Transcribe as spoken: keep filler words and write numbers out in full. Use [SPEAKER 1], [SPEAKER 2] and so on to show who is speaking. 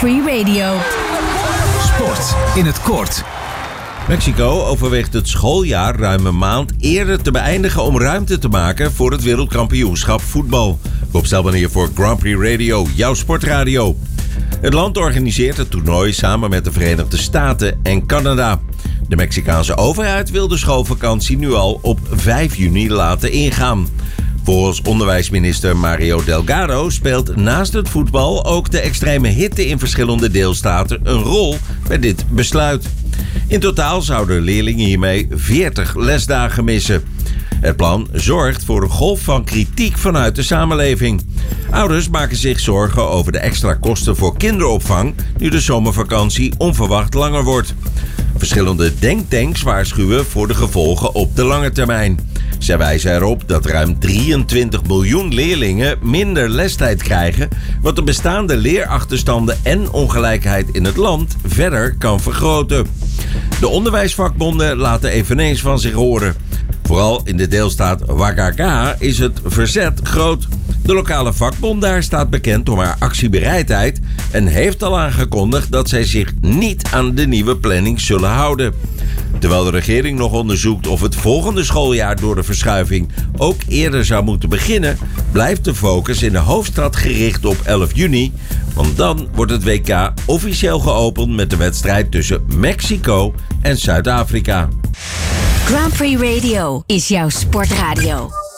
[SPEAKER 1] Free Radio.
[SPEAKER 2] Sport in het kort.
[SPEAKER 3] Mexico overweegt het schooljaar ruim een maand eerder te beëindigen om ruimte te maken voor het wereldkampioenschap voetbal. Rob Stelman hier voor Grand Prix Radio, jouw sportradio. Het land organiseert het toernooi samen met de Verenigde Staten en Canada. De Mexicaanse overheid wil de schoolvakantie nu al op vijf juni laten ingaan. Volgens onderwijsminister Mario Delgado speelt naast het voetbal ook de extreme hitte in verschillende deelstaten een rol bij dit besluit. In totaal zouden leerlingen hiermee veertig lesdagen missen. Het plan zorgt voor een golf van kritiek vanuit de samenleving. Ouders maken zich zorgen over de extra kosten voor kinderopvang nu de zomervakantie onverwacht langer wordt. Verschillende denktanks waarschuwen voor de gevolgen op de lange termijn. Zij wijzen erop dat ruim drieëntwintig miljoen leerlingen minder lestijd krijgen, wat de bestaande leerachterstanden en ongelijkheid in het land verder kan vergroten. De onderwijsvakbonden laten eveneens van zich horen. Vooral in de deelstaat Oaxaca is het verzet groot. De lokale vakbond daar staat bekend om haar actiebereidheid en heeft al aangekondigd dat zij zich niet aan de nieuwe planning zullen houden. Terwijl de regering nog onderzoekt of het volgende schooljaar door de verschuiving ook eerder zou moeten beginnen, blijft de focus in de hoofdstad gericht op elf juni, want dan wordt het W K officieel geopend met de wedstrijd tussen Mexico en Zuid-Afrika.
[SPEAKER 1] Grand Prix Radio is jouw sportradio.